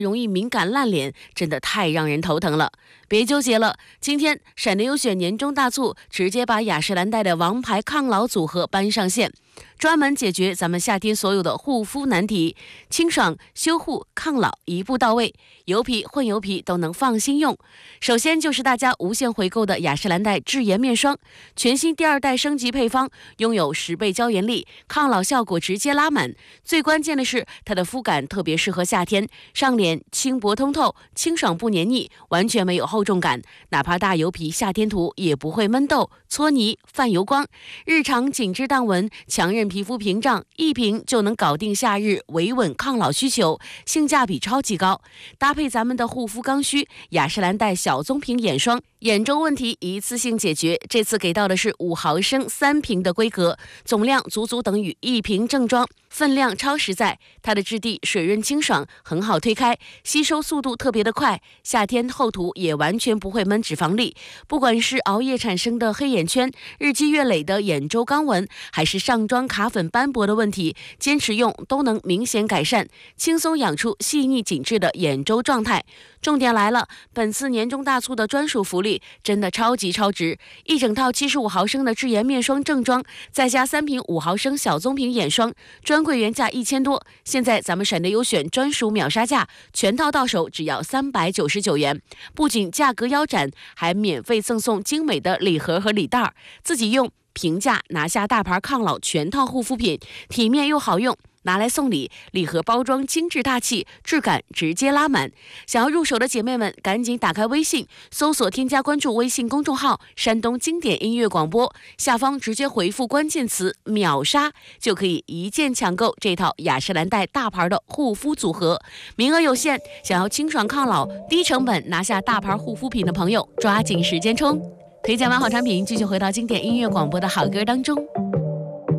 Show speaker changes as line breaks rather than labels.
容易敏感烂脸，真的太让人头疼了。别纠结了，今天闪电优选年终大促直接把雅诗兰黛的王牌抗老组合搬上线，专门解决咱们夏天所有的护肤难题，清爽、修护、抗老一步到位，油皮、混油皮都能放心用。首先就是大家无限回购的雅诗兰黛智颜面霜，全新第2代升级配方，拥有10倍胶原力，抗老效果直接拉满。最关键的是它的肤感特别适合夏天，上脸轻薄通透，清爽不黏腻，完全没有厚重感，哪怕大油皮夏天涂也不会闷痘、搓泥、泛油光。日常紧致淡纹，强韧皮肤屏障，一瓶就能搞定夏日维稳抗老需求，性价比超级高。搭配咱们的护肤刚需雅诗兰黛小棕瓶眼霜，眼周问题一次性解决。这次给到的是5毫升3瓶的规格，总量足足等于1瓶正装，分量超实在。它的质地水润清爽，很好推开，吸收速度特别的快，夏天厚涂也完全不会闷脂肪粒。不管是熬夜产生的黑眼圈、日积月累的眼周肛纹，还是上妆卡粉斑驳的问题，坚持用都能明显改善，轻松养出细腻紧致的眼周状态。重点来了，本次年终大促的专属福利真的超级超值，一整套75毫升的智颜面霜正装，再加3瓶5毫升小棕瓶眼霜，专柜原价1000多，现在咱们闪电优选专属秒杀价，全套到手只要399元，不仅价格腰斩，还免费赠送精美的礼盒和礼袋，自己用平价拿下大牌抗老全套护肤品，体面又好用，拿来送礼，礼盒包装精致大气，质感直接拉满。想要入手的姐妹们，赶紧打开微信，搜索添加关注微信公众号山东经典音乐广播，下方直接回复关键词秒杀，就可以一键抢购这套雅诗兰黛大牌的护肤组合，名额有限，想要清爽抗老、低成本拿下大牌护肤品的朋友，抓紧时间冲！推荐完好产品，继续回到经典音乐广播的好歌当中。